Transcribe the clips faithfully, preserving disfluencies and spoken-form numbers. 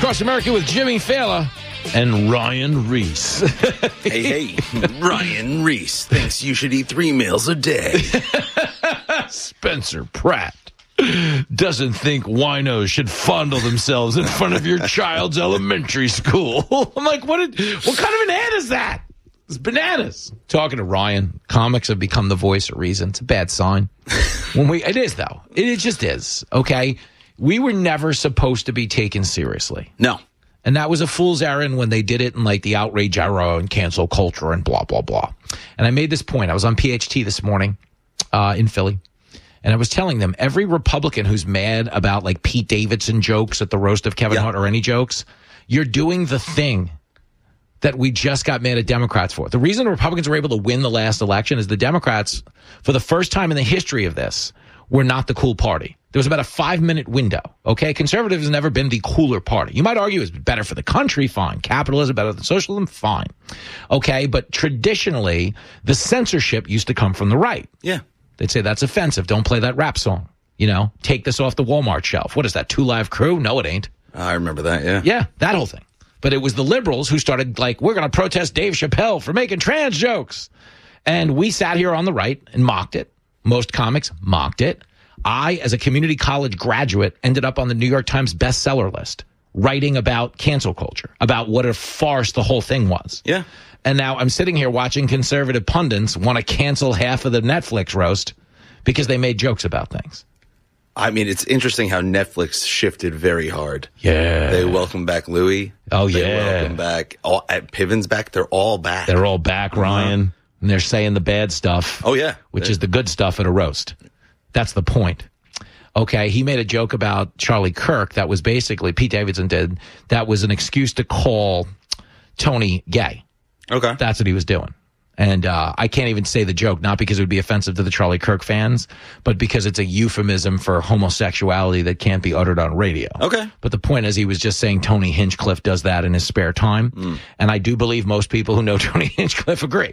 Across America with Jimmy Fallon and Ryan Reese. Hey, hey, Ryan Reese thinks you should eat three meals a day. Spencer Pratt doesn't think winos should fondle themselves in front of your child's elementary school. I'm like, what, did, what kind of an ad is that? It's bananas. Talking to Ryan, comics have become the voice of reason. It's a bad sign. When we, it is, though. It, it just is, okay? We were never supposed to be taken seriously. No. And that was a fool's errand when they did it in like the outrage era and cancel culture and blah, blah, blah. And I made this point. I was on P H T this morning uh, in Philly. And I was telling them, every Republican who's mad about like Pete Davidson jokes at the roast of Kevin yeah. Hart or any jokes, you're doing the thing that we just got mad at Democrats for. The reason Republicans were able to win the last election is the Democrats, for the first time in the history of this, were not the cool party. There was about a five-minute window, okay? Conservatives has never been the cooler party. You might argue it's better for the country, fine. Capitalism, better than socialism, fine. Okay, but traditionally, the censorship used to come from the right. Yeah. They'd say, that's offensive. Don't play that rap song. You know, take this off the Walmart shelf. What is that, Two Live Crew? No, it ain't. I remember that, yeah. Yeah, that whole thing. But it was the liberals who started like, we're going to protest Dave Chappelle for making trans jokes. And we sat here on the right and mocked it. Most comics mocked it. I, as a community college graduate, ended up on the New York Times bestseller list, writing about cancel culture, about what a farce the whole thing was. Yeah. And now I'm sitting here watching conservative pundits want to cancel half of the Netflix roast because they made jokes about things. I mean, it's interesting how Netflix shifted very hard. Yeah. They welcome back Louis. Oh, they yeah. welcome back. All, at Piven's back. They're all back. They're all back, Ryan. Uh-huh. And they're saying the bad stuff. Oh, yeah. Which they're... is the good stuff at a roast. That's the point. Okay, he made a joke about Charlie Kirk that was basically, Pete Davidson did, that was an excuse to call Tony gay. Okay. That's what he was doing. And uh, I can't even say the joke, not because it would be offensive to the Charlie Kirk fans, but because it's a euphemism for homosexuality that can't be uttered on radio. Okay. But the point is, he was just saying Tony Hinchcliffe does that in his spare time. Mm. And I do believe most people who know Tony Hinchcliffe agree.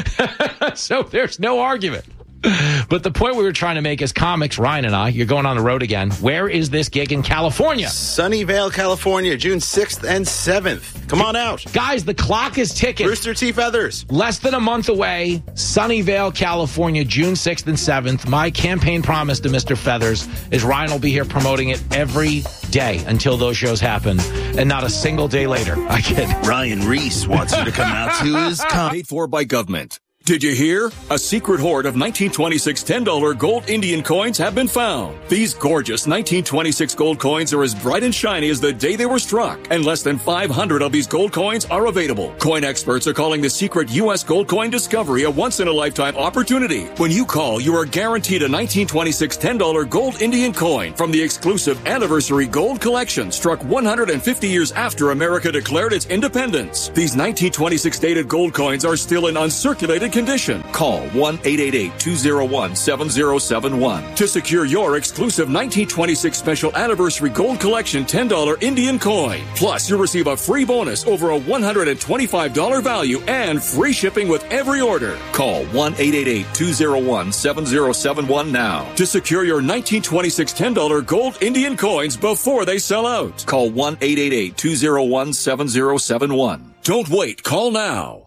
So there's no argument. But the point we were trying to make as comics, Ryan and I, you're going on the road again. Where is this gig in California? Sunnyvale, California, June sixth and seventh. Come on out. Guys, the clock is ticking. Rooster T. Feathers. Less than a month away. Sunnyvale, California, June sixth and seventh. My campaign promise to Mister Feathers is Ryan will be here promoting it every day until those shows happen, and not a single day later. I kid. Ryan Reese wants you to come out to his con- Paid for by government. Did you hear? A secret hoard of nineteen twenty-six ten dollar gold Indian coins have been found. These gorgeous nineteen twenty-six gold coins are as bright and shiny as the day they were struck, and less than five hundred of these gold coins are available. Coin experts are calling the secret U S gold coin discovery a once-in-a-lifetime opportunity. When you call, you are guaranteed a nineteen twenty-six ten dollar gold Indian coin from the exclusive Anniversary Gold Collection, struck one hundred fifty years after America declared its independence. These nineteen twenty-six dated gold coins are still in uncirculated condition. Call one eight eight eight, two oh one, seven oh seven one to secure your exclusive nineteen twenty-six Special Anniversary Gold Collection ten dollar Indian coin. Plus, you'll receive a free bonus over a one hundred twenty-five dollars value and free shipping with every order. Call one eight eight eight, two oh one, seven oh seven one now to secure your nineteen twenty-six ten dollar gold Indian coins before they sell out. Call one eight eight eight, two oh one, seven oh seven one. Don't wait. Call now.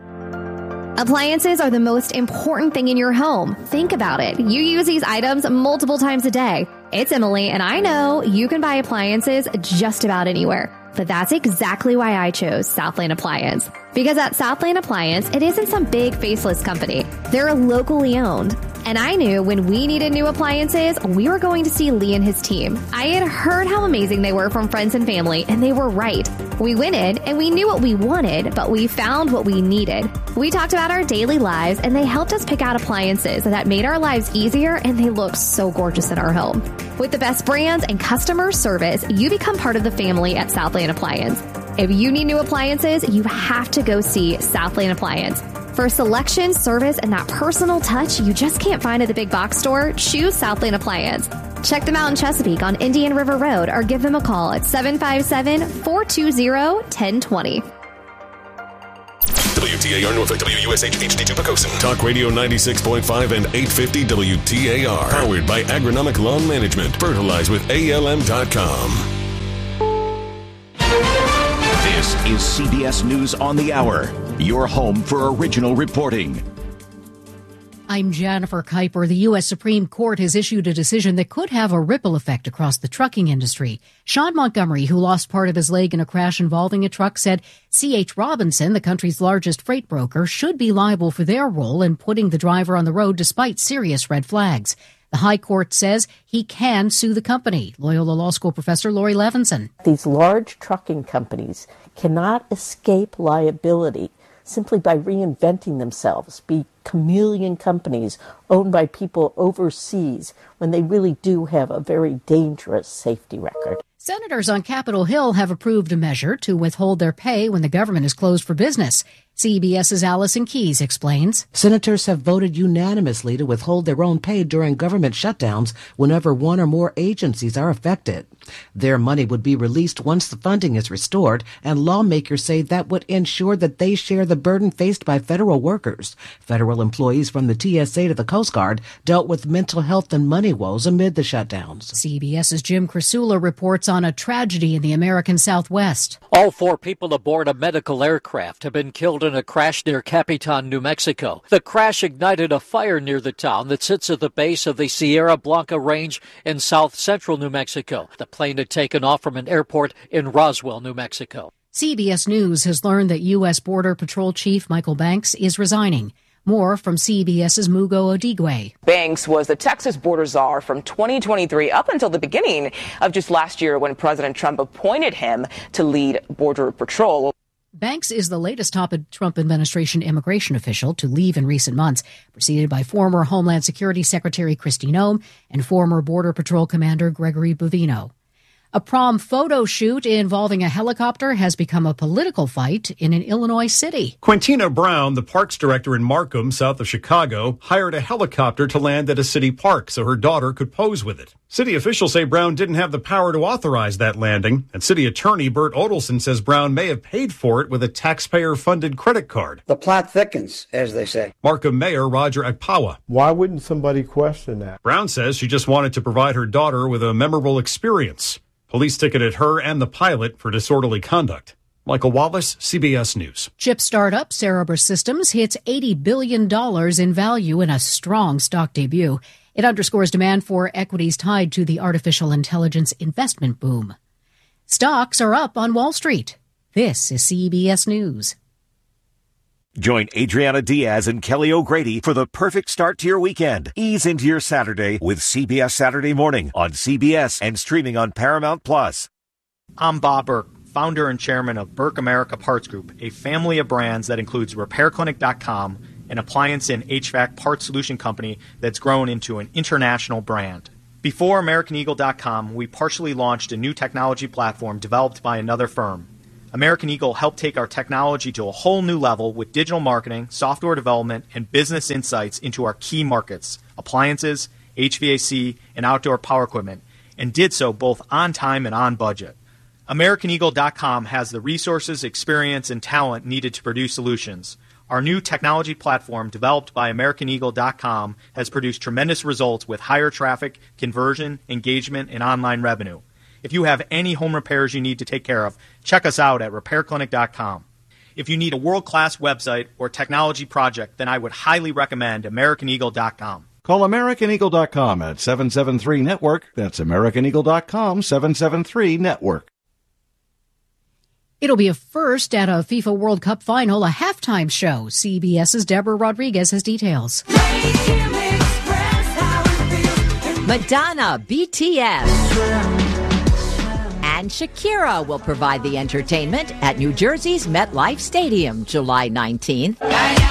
Appliances are the most important thing in your home. Think about it. You use these items multiple times a day. It's Emily, and I know you can buy appliances just about anywhere. But that's exactly why I chose Southland Appliance. Because at Southland Appliance, it isn't some big faceless company. They're locally owned. And I knew when we needed new appliances, we were going to see Lee and his team. I had heard how amazing they were from friends and family, and they were right. We went in and we knew what we wanted, but we found what we needed. We talked about our daily lives, and they helped us pick out appliances that made our lives easier, and they looked so gorgeous in our home. With the best brands and customer service, you become part of the family at Southland Appliance. If you need new appliances, you have to go see Southland Appliance. For selection, service, and that personal touch you just can't find at the big box store, choose Southland Appliance. Check them out in Chesapeake on Indian River Road or give them a call at seven five seven, four two zero, one zero two zero. W T A R Norfolk, W U S H H D two Pocosin. Talk Radio ninety-six point five and eight fifty W T A R. Powered by Agronomic Lawn Management. Fertilize with A L M dot com. This is C B S News on the Hour, your home for original reporting. I'm Jennifer Kuiper. The U S Supreme Court has issued a decision that could have a ripple effect across the trucking industry. Sean Montgomery, who lost part of his leg in a crash involving a truck, said C H. Robinson, the country's largest freight broker, should be liable for their role in putting the driver on the road despite serious red flags. The High Court says he can sue the company. Loyola Law School professor Lori Levinson. These large trucking companies cannot escape liability simply by reinventing themselves, be chameleon companies owned by people overseas when they really do have a very dangerous safety record. Senators on Capitol Hill have approved a measure to withhold their pay when the government is closed for business. CBS's Allison Keyes explains. Senators have voted unanimously to withhold their own pay during government shutdowns whenever one or more agencies are affected. Their money would be released once the funding is restored, and lawmakers say that would ensure that they share the burden faced by federal workers. Federal employees from the T S A to the Coast Guard dealt with mental health and money woes amid the shutdowns. CBS's Jim Krasula reports on a tragedy in the American Southwest. All four people aboard a medical aircraft have been killed in a crash near Capitan, New Mexico. The crash ignited a fire near the town that sits at the base of the Sierra Blanca Range in south central New Mexico. The plane had taken off from an airport in Roswell, New Mexico. C B S News has learned that U S Border Patrol Chief Michael Banks is resigning. More from CBS's Mugo Odigwe. Banks was the Texas border czar from twenty twenty-three up until the beginning of just last year when President Trump appointed him to lead Border Patrol. Banks is the latest top Trump administration immigration official to leave in recent months, preceded by former Homeland Security Secretary Kristi Noem and former Border Patrol Commander Gregory Bovino. A prom photo shoot involving a helicopter has become a political fight in an Illinois city. Quintina Brown, the parks director in Markham, south of Chicago, hired a helicopter to land at a city park so her daughter could pose with it. City officials say Brown didn't have the power to authorize that landing, and city attorney Bert Odelson says Brown may have paid for it with a taxpayer-funded credit card. The plot thickens, as they say. Markham Mayor Roger Akpawa. Why wouldn't somebody question that? Brown says she just wanted to provide her daughter with a memorable experience. Police ticketed her and the pilot for disorderly conduct. Michael Wallace, C B S News. Chip startup Cerebras Systems hits eighty billion dollars in value in a strong stock debut. It underscores demand for equities tied to the artificial intelligence investment boom. Stocks are up on Wall Street. This is C B S News. Join Adriana Diaz and Kelly O'Grady for the perfect start to your weekend. Ease into your Saturday with C B S Saturday Morning on C B S and streaming on Paramount Plus. I'm Bob Burke, founder and chairman of Burke America Parts Group, a family of brands that includes repair clinic dot com, an appliance and H V A C parts solution company that's grown into an international brand. Before American Eagle dot com, we partially launched a new technology platform developed by another firm. American Eagle helped take our technology to a whole new level with digital marketing, software development, and business insights into our key markets, appliances, H V A C, and outdoor power equipment, and did so both on time and on budget. American Eagle dot com has the resources, experience, and talent needed to produce solutions. Our new technology platform, developed by American Eagle dot com, has produced tremendous results with higher traffic, conversion, engagement, and online revenue. If you have any home repairs you need to take care of, check us out at repair clinic dot com. If you need a world-class website or technology project, then I would highly recommend American Eagle dot com. Call American Eagle dot com at seven seven three network. That's American Eagle dot com, seven seven three network. It'll be a first at a FIFA World Cup final, a halftime show. CBS's Deborah Rodriguez has details. Madonna, B T S, and Shakira will provide the entertainment at New Jersey's MetLife Stadium July nineteenth.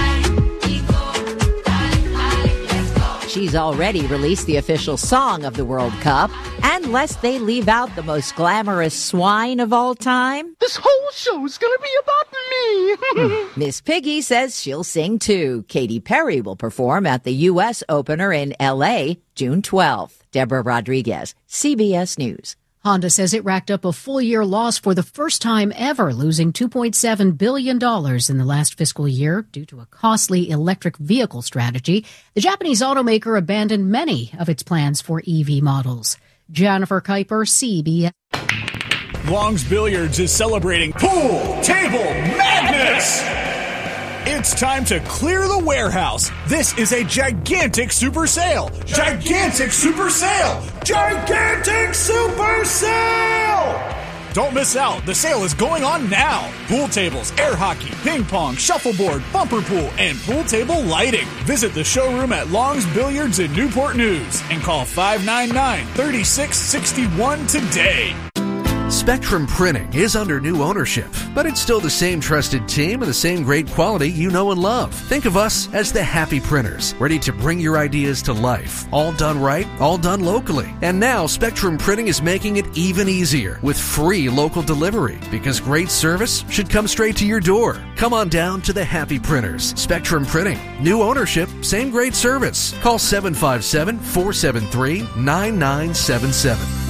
She's already released the official song of the World Cup, and lest they leave out the most glamorous swine of all time, this whole show's gonna be about me. Miss Piggy says she'll sing too. Katy Perry will perform at the U S opener in L A June twelfth. Deborah Rodriguez, C B S News. Honda says it racked up a full-year loss for the first time ever, losing two point seven billion dollars in the last fiscal year due to a costly electric vehicle strategy. The Japanese automaker abandoned many of its plans for E V models. Jennifer Kuiper, C B S. Long's Billiards is celebrating Pool Table Madness! It's time to clear the warehouse. This is a gigantic super sale. Gigantic super sale. Gigantic super sale. Don't miss out. The sale is going on now. Pool tables, air hockey, ping pong, shuffleboard, bumper pool, and pool table lighting. Visit the showroom at Long's Billiards in Newport News and call five nine nine, three six six one today. Spectrum Printing is under new ownership, but it's still the same trusted team and the same great quality you know and love. Think of us as the Happy Printers, ready to bring your ideas to life. All done right, all done locally. And now Spectrum Printing is making it even easier with free local delivery, because great service should come straight to your door. Come on down to the Happy Printers. Spectrum Printing. New ownership, same great service. Call seven five seven, four seven three, nine nine seven seven.